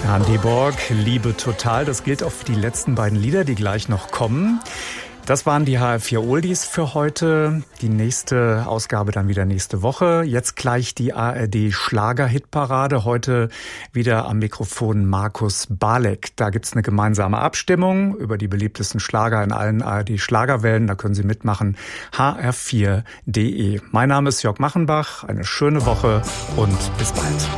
Andy Borg, Liebe total. Das gilt auch für die letzten beiden Lieder, die gleich noch kommen. Das waren die HR4 Oldies für heute. Die nächste Ausgabe dann wieder nächste Woche. Jetzt gleich die ARD Schlager-Hitparade. Heute wieder am Mikrofon Markus Balek. Da gibt's eine gemeinsame Abstimmung über die beliebtesten Schlager in allen ARD Schlagerwellen. Da können Sie mitmachen. hr4.de. Mein Name ist Jörg Machenbach. Eine schöne Woche und bis bald.